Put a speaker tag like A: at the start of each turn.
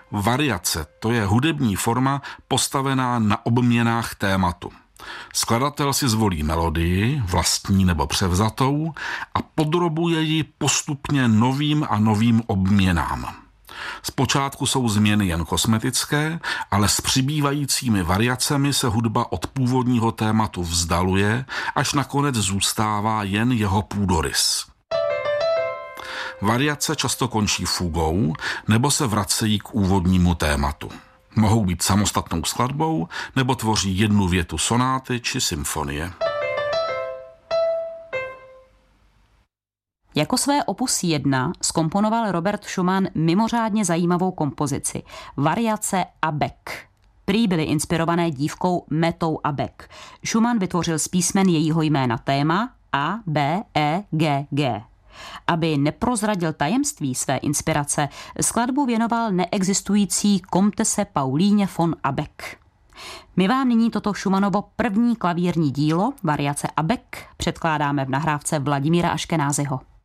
A: Variace, to je hudební forma postavená na obměnách tématu. Skladatel si zvolí melodii, vlastní nebo převzatou, a podrobuje ji postupně novým a novým obměnám. Zpočátku jsou změny jen kosmetické, ale s přibývajícími variacemi se hudba od původního tématu vzdaluje, až nakonec zůstává jen jeho půdorys. Variace často končí fugou nebo se vracejí k úvodnímu tématu. Mohou být samostatnou skladbou nebo tvoří jednu větu sonáty či symfonie.
B: Jako své opus 1 zkomponoval Robert Schumann mimořádně zajímavou kompozici Variace Abek. Prý byly inspirované dívkou Metou Abek. Schumann vytvořil z písmen jejího jména téma A, B, E, G, G. Aby neprozradil tajemství své inspirace, skladbu věnoval neexistující komtese Paulíně von Abek. My vám nyní toto Schumannovo první klavírní dílo, Variace Abek, předkládáme v nahrávce Vladimíra Aškenázyho.